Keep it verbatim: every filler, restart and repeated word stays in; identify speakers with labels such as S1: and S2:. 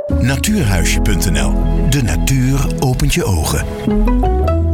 S1: Natuurhuisje punt n l. De natuur opent je ogen.